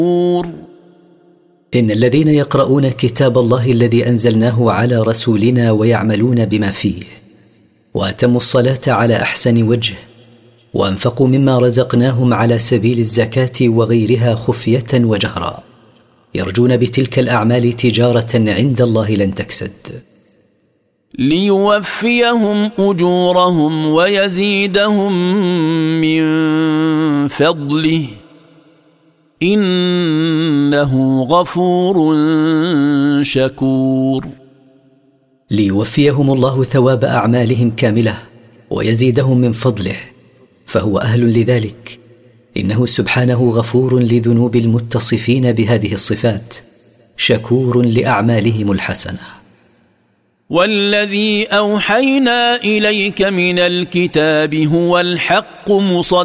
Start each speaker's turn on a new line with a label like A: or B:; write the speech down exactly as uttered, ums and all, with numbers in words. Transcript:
A: إن الذين يقرؤون كتاب الله الذي أنزلناه على رسولنا ويعملون بما فيه وأتموا الصلاة على أحسن وجه وأنفقوا مما رزقناهم على سبيل الزكاة وغيرها خفية وجهرا يرجون بتلك الأعمال تجارة عند الله لن تكسد
B: ليوفيهم أجورهم ويزيدهم من فضله إنه غفور شكور.
A: ليوفيهم الله ثواب أعمالهم كاملة ويزيدهم من فضله فهو أهل لذلك إنه سبحانه غفور لذنوب المتصفين بهذه الصفات شكور لأعمالهم الحسنة.
B: والذي أوحينا إليك من الكتاب هو الحق مصدقا